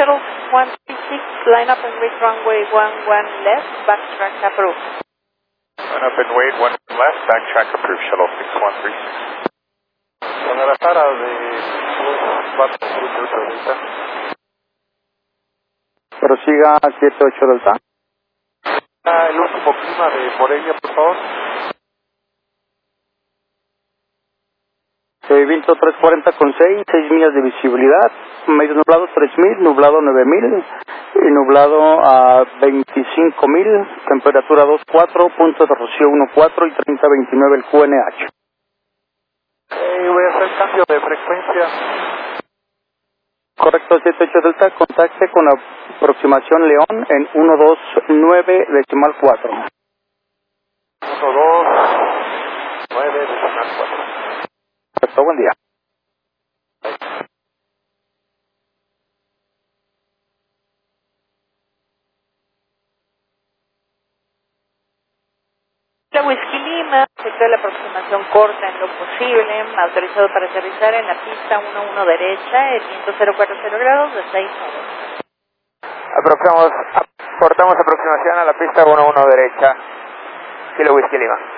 Shuttle 136, line up and wait runway 11 left, backtrack approved. Line up and wait 1 left, backtrack approved, Shuttle 6136. Guadalajara de 248 Delta. Prosiga 78 Delta. El último clima de Morelia, por favor. Viento 340 con 6 millas de visibilidad, medio nublado 3000, nublado 9000 y nublado a 25000, temperatura 24, punto de rocío 14 y 3029 el QNH. Voy a hacer cambio de frecuencia. Correcto, 78 Delta, contacte con aproximación León en 129 decimal 4. 129 decimal 4. Perfecto, buen día. La Whisky Lima, efectúa la aproximación corta en lo posible, autorizado para aterrizar en la pista 11 derecha, el viento 040 grados de 6 Cortamos aproximación a la pista 11 derecha, Kilo Whisky Lima.